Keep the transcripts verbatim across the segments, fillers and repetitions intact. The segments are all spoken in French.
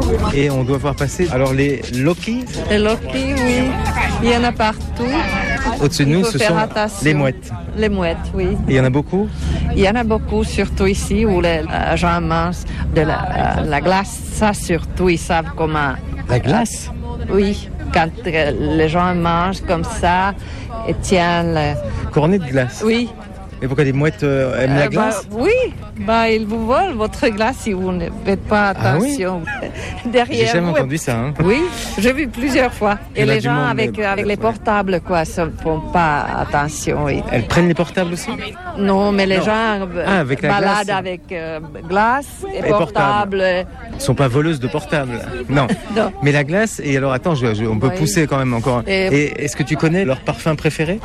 Et on doit voir passer alors les Loki. Les Loki, oui. Il y en a partout. Au-dessus de nous, ce sont attention. les mouettes. Les mouettes, oui. Et il y en a beaucoup? Il y en a beaucoup, surtout ici, où les euh, gens mangent de la, euh, la glace. Ça, surtout, ils savent comment... La glace? Oui, quand euh, les gens mangent comme ça et tiennent... Le... Cornet de glace? Oui. Et pourquoi les mouettes euh, aiment euh, la glace? bah, Oui, bah, ils vous volent votre glace si vous ne faites pas attention. Ah oui? Derrière J'ai jamais vous, entendu ça. Hein. Oui, j'ai vu plusieurs fois. Et les gens monde, avec, mais... avec les portables, quoi, ne font pas attention. Oui. Elles prennent les portables aussi? Non, mais les non. gens ah, avec la baladent glace. avec euh, glace et, et portables. Elles ne sont pas voleuses de portables. Non. non. Mais la glace, et alors attends, je, je, on peut oui. pousser quand même encore. Et, et est-ce que tu connais leur parfum préféré?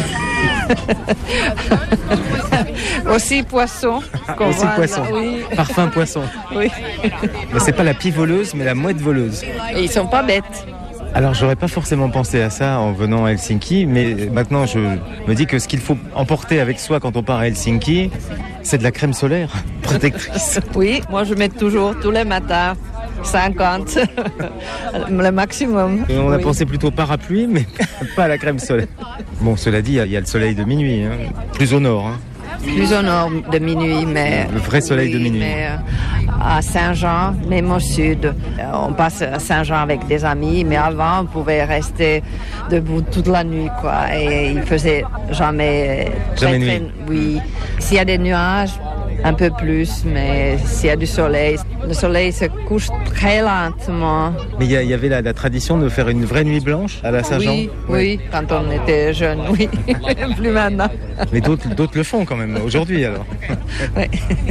Aussi poisson. Aussi poisson. Oui. Parfum poisson. Oui. Mais c'est pas la pie voleuse, mais la mouette voleuse. Et ils sont pas bêtes. Alors j'aurais pas forcément pensé à ça en venant à Helsinki, mais maintenant je me dis que ce qu'il faut emporter avec soi quand on part à Helsinki, c'est de la crème solaire protectrice. Oui, moi je mets toujours tous les matins cinquante, le maximum. Et on a oui. pensé plutôt parapluie, mais pas à la crème solaire. Bon, cela dit, il y a le soleil de minuit, hein, plus au nord. Hein. Plus au nord de minuit, mais... Le vrai soleil oui, de minuit. Mais à Saint-Jean, même au sud, on passe à Saint-Jean avec des amis, mais avant, on pouvait rester debout toute la nuit, quoi. Et il faisait jamais... Jamais très, nuit. Très, oui. S'il y a des nuages, un peu plus, mais s'il y a du soleil, le soleil se couche très lentement. Mais il y, y avait la, la tradition de faire une vraie nuit blanche à la Saint-Jean? Oui, oui, oui, quand on était jeune, oui. Plus maintenant. Mais d'autres, d'autres le font quand même, aujourd'hui alors. Oui.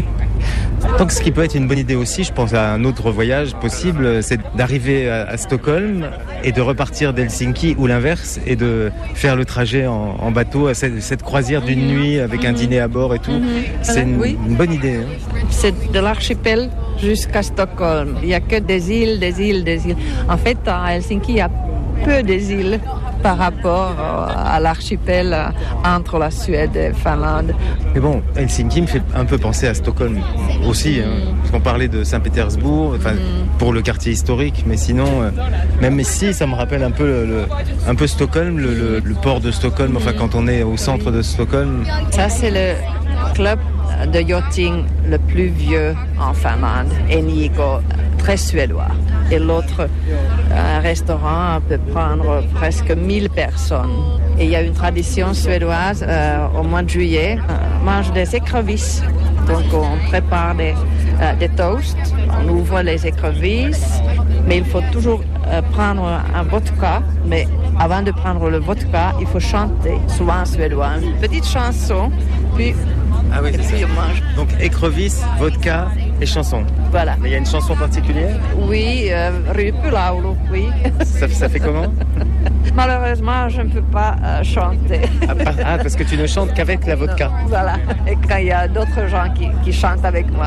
Donc ce qui peut être une bonne idée aussi, je pense à un autre voyage possible, c'est d'arriver à, à Stockholm et de repartir d'Helsinki ou l'inverse et de faire le trajet en, en bateau à cette, cette croisière d'une mmh. nuit avec mmh. un dîner à bord et tout. Mmh. C'est une, oui. une bonne idée. Hein. C'est de l'archipel jusqu'à Stockholm. Il n'y a que des îles, des îles, des îles. En fait, à Helsinki, il y a peu des îles par rapport à l'archipel entre la Suède et la Finlande. Mais bon, Helsinki me fait un peu penser à Stockholm aussi, hein, parce qu'on parlait de Saint-Pétersbourg, enfin, mm. pour le quartier historique, mais sinon, euh, même ici, ça me rappelle un peu, le, le, un peu Stockholm, le, le, le port de Stockholm, enfin, quand on est au centre de Stockholm. Ça, c'est le club de yachting le plus vieux en Finlande, Enigo, très suédois. Et l'autre, un restaurant peut prendre presque mille personnes. Et il y a une tradition suédoise, euh, au mois de juillet, on mange des écrevisses. Donc on prépare des, euh, des toasts, on ouvre les écrevisses, mais il faut toujours euh, prendre un vodka. Mais avant de prendre le vodka, il faut chanter, souvent en suédois, une petite chanson, puis... Ah oui, c'est ça. Donc écrevisses, vodka et chanson. Voilà. Mais il y a une chanson particulière? Oui, euh, Ryppylaulu, oui. Ça, ça fait comment? Malheureusement, je ne peux pas euh, chanter. Ah, ah, parce que tu ne chantes qu'avec la vodka. Non, voilà. Et quand il y a d'autres gens qui, qui chantent avec moi.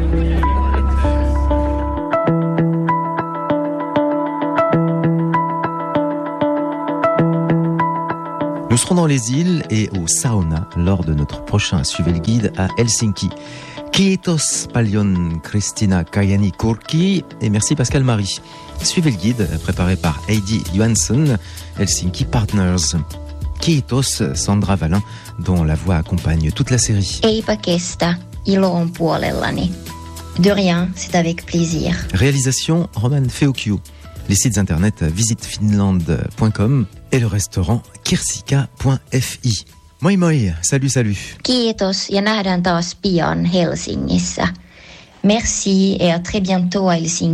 Nous serons dans les îles et au sauna lors de notre prochain Suivez le guide à Helsinki. Kiitos paljon Kristina Kajani-Kurki et merci Pascal Marie. Suivez le guide préparé par Heidi Johansson, Helsinki Partners. Kiitos Sandra Vallin, dont la voix accompagne toute la série. Eipä kestä, ilo on puolellani. De rien, c'est avec plaisir. Réalisation Roman Feokiu. Les sites internet visitefinland point com et le restaurant kirsika point f i. Moi moi, salut salut. Kiitos ja nähdään taas pian Helsingissä. Merci et à très bientôt à Helsinki.